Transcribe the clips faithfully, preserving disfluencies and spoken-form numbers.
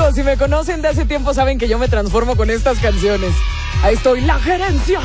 Digo, si me conocen de hace tiempo saben que yo me transformo con estas canciones. Ahí estoy, la gerencia.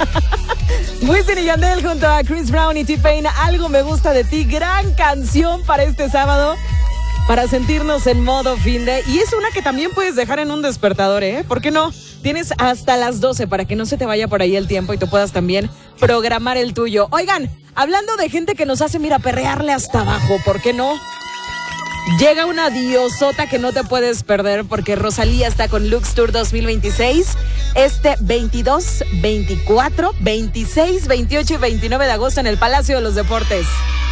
Wisin y Yandel junto a Chris Brown y T-Pain, Algo me gusta de ti. Gran canción para este sábado, para sentirnos en modo fin de. Y es una que también puedes dejar en un despertador, ¿eh? ¿Por qué no? Tienes hasta las doce para que no se te vaya por ahí el tiempo y tú puedas también programar el tuyo. Oigan, hablando de gente que nos hace, mira, perrearle hasta abajo, ¿por qué no? Llega una diosota que no te puedes perder porque Rosalía está con Lux Tour dos mil veintiséis este veintidós, veinticuatro, veintiséis, veintiocho y veintinueve de agosto en el Palacio de los Deportes.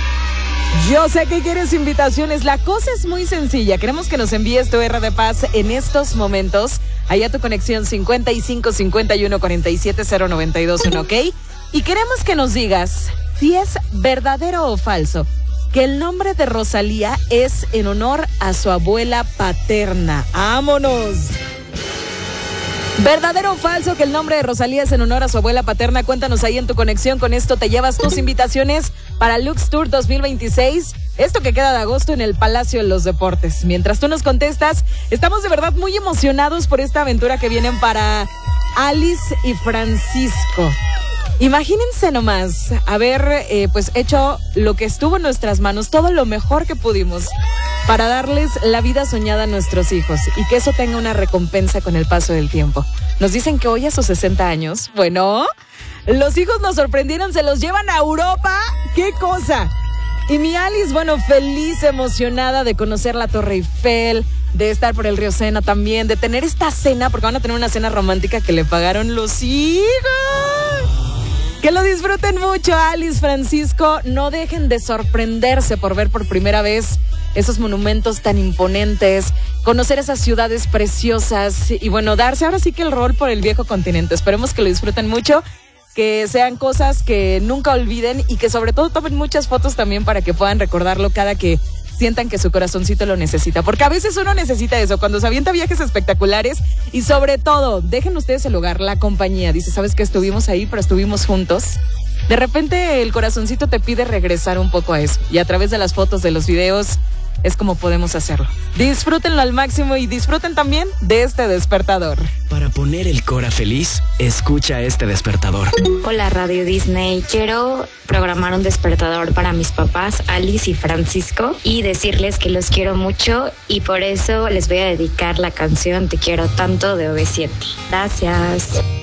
Yo sé que quieres invitaciones, la cosa es muy sencilla. Queremos que nos envíes tu R de Paz en estos momentos, allá tu conexión cincuenta y cinco, cincuenta y uno, cuarenta y siete, cero noventa y dos uno, ¿ok? Y queremos que nos digas si es verdadero o falso que el nombre de Rosalía es en honor a su abuela paterna. ¡Vámonos! ¿Verdadero o falso que el nombre de Rosalía es en honor a su abuela paterna? Cuéntanos ahí en tu conexión. Con esto te llevas tus invitaciones para Lux Tour dos mil veintiséis. Esto que queda de agosto en el Palacio de los Deportes. Mientras tú nos contestas, estamos de verdad muy emocionados por esta aventura que vienen para Alice y Francisco. Imagínense nomás haber eh, pues hecho lo que estuvo en nuestras manos, todo lo mejor que pudimos para darles la vida soñada a nuestros hijos y que eso tenga una recompensa con el paso del tiempo. Nos dicen que hoy a sus sesenta años, bueno, los hijos nos sorprendieron, se los llevan a Europa. ¡Qué cosa! Y mi Alice, bueno, feliz, emocionada de conocer la Torre Eiffel, de estar por el río Sena también, de tener esta cena, porque van a tener una cena romántica que le pagaron los hijos. Que lo disfruten mucho, Alice, Francisco. No dejen de sorprenderse por ver por primera vez esos monumentos tan imponentes, conocer esas ciudades preciosas y bueno, darse ahora sí que el rol por el viejo continente. Esperemos que lo disfruten mucho, que sean cosas que nunca olviden y que sobre todo tomen muchas fotos también para que puedan recordarlo cada que sientan que su corazoncito lo necesita, porque a veces uno necesita eso, cuando se avienta viajes espectaculares y sobre todo, dejen ustedes el lugar, la compañía, dice, ¿sabes qué? Estuvimos ahí, pero estuvimos juntos. De repente el corazoncito te pide regresar un poco a eso y a través de las fotos, de los videos, es como podemos hacerlo. Disfrútenlo al máximo y disfruten también de este despertador. Para poner el cora feliz, escucha este despertador. Hola Radio Disney, quiero programar un despertador para mis papás, Alice y Francisco, y decirles que los quiero mucho y por eso les voy a dedicar la canción Te quiero tanto de O V siete. Gracias.